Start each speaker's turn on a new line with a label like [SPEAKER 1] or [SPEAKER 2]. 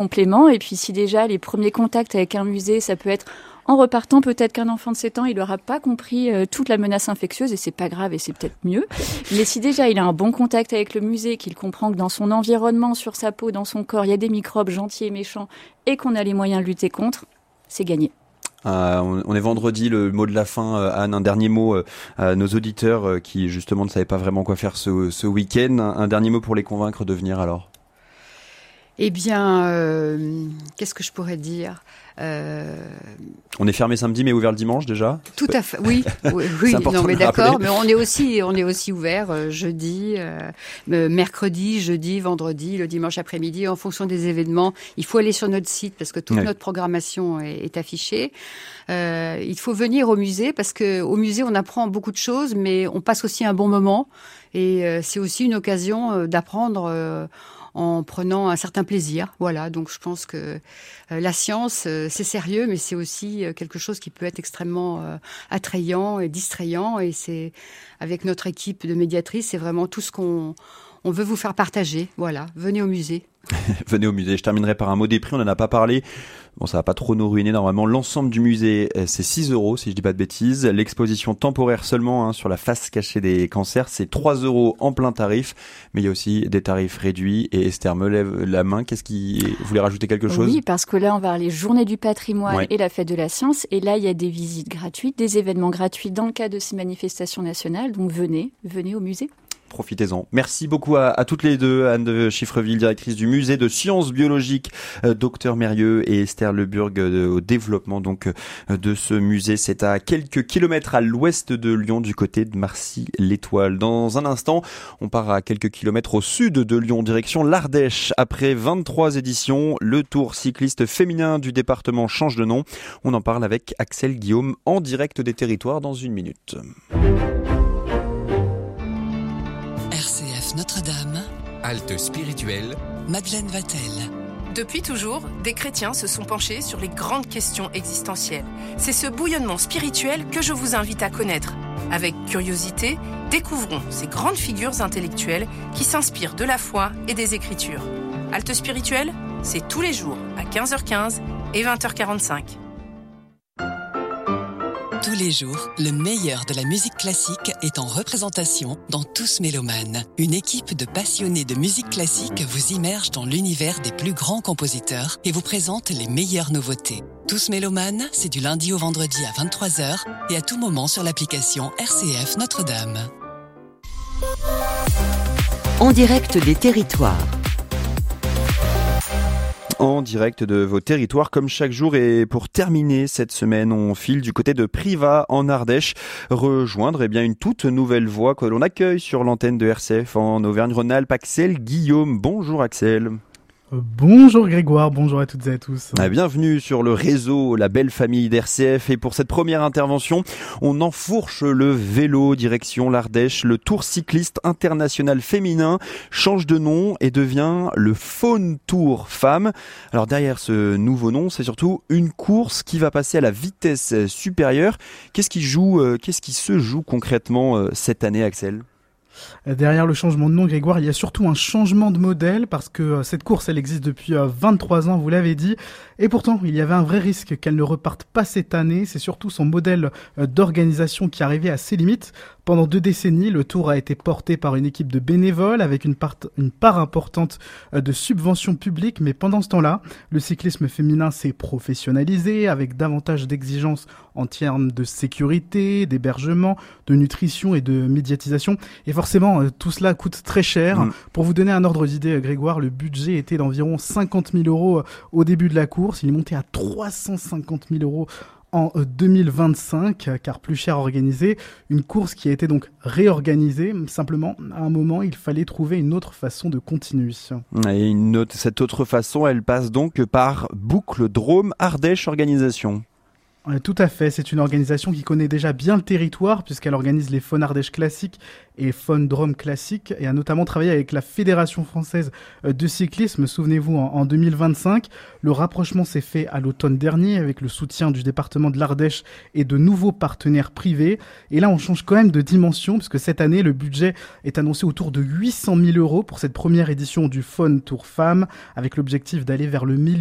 [SPEAKER 1] complément. Et puis si déjà les premiers contacts avec un musée, ça peut être en repartant, peut-être qu'un enfant de 7 ans, il n'aura pas compris toute la menace infectieuse et c'est pas grave et c'est peut-être mieux. Mais si déjà il a un bon contact avec le musée, qu'il comprend que dans son environnement, sur sa peau, dans son corps, il y a des microbes gentils et méchants et qu'on a les moyens de lutter contre, c'est gagné.
[SPEAKER 2] On est vendredi, le mot de la fin. Anne, un dernier mot à nos auditeurs qui justement ne savaient pas vraiment quoi faire ce week-end. Un dernier mot pour les convaincre de venir alors.
[SPEAKER 3] Eh bien, qu'est-ce que je pourrais dire ?
[SPEAKER 2] On est fermé samedi mais ouvert le dimanche déjà.
[SPEAKER 3] Tout à fait, oui, non mais d'accord, mais on est aussi ouvert jeudi, mercredi, jeudi, vendredi, le dimanche après-midi en fonction des événements. Il faut aller sur notre site parce que toute notre programmation est affichée. Il faut venir au musée parce que au musée on apprend beaucoup de choses, mais on passe aussi un bon moment et c'est aussi une occasion d'apprendre. En prenant un certain plaisir. Voilà, donc je pense que la science, c'est sérieux, mais c'est aussi quelque chose qui peut être extrêmement attrayant et distrayant. Et c'est, avec notre équipe de médiatrices, c'est vraiment tout ce qu'on veut vous faire partager. Voilà, venez au musée.
[SPEAKER 2] Venez au musée. Je terminerai par un mot des prix, on n'en a pas parlé. Bon, ça va pas trop nous ruiner normalement. L'ensemble du musée, c'est 6 € si je dis pas de bêtises. L'exposition temporaire seulement sur la face cachée des cancers, c'est 3 € en plein tarif. Mais il y a aussi des tarifs réduits. Et Esther me lève la main. Vous voulez rajouter quelque chose ?
[SPEAKER 1] Oui, parce que là, on va avoir les journées du patrimoine et la fête de la science. Et là, il y a des visites gratuites, des événements gratuits dans le cadre de ces manifestations nationales. Donc venez au musée.
[SPEAKER 2] Profitez-en. Merci beaucoup à toutes les deux, Anne de Chiffreville, directrice du musée de sciences biologiques, Docteur Mérieux et Esther Leburg au développement donc de ce musée. C'est à quelques kilomètres à l'ouest de Lyon, du côté de Marcy-l'Étoile. Dans un instant, on part à quelques kilomètres au sud de Lyon, direction l'Ardèche. Après 23 éditions, le Tour cycliste féminin du département change de nom. On en parle avec Axel Guillaume en direct des territoires dans une minute.
[SPEAKER 4] RCF Notre-Dame,
[SPEAKER 5] halte spirituelle,
[SPEAKER 4] Madeleine Vatel.
[SPEAKER 6] Depuis toujours, des chrétiens se sont penchés sur les grandes questions existentielles. C'est ce bouillonnement spirituel que je vous invite à connaître. Avec curiosité, découvrons ces grandes figures intellectuelles qui s'inspirent de la foi et des Écritures. Halte spirituelle, c'est tous les jours à 15h15 et 20h45.
[SPEAKER 4] Tous les jours, le meilleur de la musique classique est en représentation dans Tous Mélomanes. Une équipe de passionnés de musique classique vous immerge dans l'univers des plus grands compositeurs et vous présente les meilleures nouveautés. Tous Mélomanes, c'est du lundi au vendredi à 23h et à tout moment sur l'application RCF Notre-Dame.
[SPEAKER 7] En direct des territoires.
[SPEAKER 2] En direct de vos territoires comme chaque jour, et pour terminer cette semaine, on file du côté de Privas en Ardèche, rejoindre une toute nouvelle voix que l'on accueille sur l'antenne de RCF en Auvergne-Rhône-Alpes, Axel Guillaume. Bonjour Axel.
[SPEAKER 8] Bonjour Grégoire, bonjour à toutes et à tous.
[SPEAKER 2] Bienvenue sur le réseau, la belle famille d'RCF, et pour cette première intervention, on enfourche le vélo direction l'Ardèche. Le Tour cycliste international féminin change de nom et devient le Faune Tour Femmes. Alors derrière ce nouveau nom, c'est surtout une course qui va passer à la vitesse supérieure. Qu'est-ce qui se joue concrètement cette année, Axel ?
[SPEAKER 8] Derrière le changement de nom, Grégoire, il y a surtout un changement de modèle parce que cette course, elle existe depuis 23 ans, vous l'avez dit. Et pourtant, il y avait un vrai risque qu'elle ne reparte pas cette année. C'est surtout son modèle d'organisation qui arrivait à ses limites. Pendant 2 décennies, le Tour a été porté par une équipe de bénévoles avec une part importante de subventions publiques. Mais pendant ce temps-là, le cyclisme féminin s'est professionnalisé avec davantage d'exigences en termes de sécurité, d'hébergement, de nutrition et de médiatisation. Et forcément, tout cela coûte très cher. Pour vous donner un ordre d'idée, Grégoire, le budget était d'environ 50 000 € au début de la course. Il est monté à 350 000 € en 2025, car plus cher à organiser. Une course qui a été donc réorganisée. Simplement, à un moment, il fallait trouver une autre façon de continuer.
[SPEAKER 2] Et cette autre façon, elle passe donc par Boucle Drôme Ardèche Organisation.
[SPEAKER 8] Tout à fait, c'est une organisation qui connaît déjà bien le territoire puisqu'elle organise les Fun Ardèche classiques et Fun Drôme classiques et a notamment travaillé avec la Fédération française de cyclisme, souvenez-vous, en 2025. Le rapprochement s'est fait à l'automne dernier avec le soutien du département de l'Ardèche et de nouveaux partenaires privés. Et là, on change quand même de dimension puisque cette année, le budget est annoncé autour de 800 000 € pour cette première édition du Fun Tour Femmes avec l'objectif d'aller vers le 1